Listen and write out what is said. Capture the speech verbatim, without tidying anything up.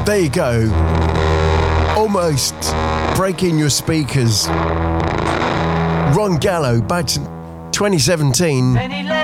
There you go. Almost breaking your speakers. Ron Gallo, back to twenty seventeen.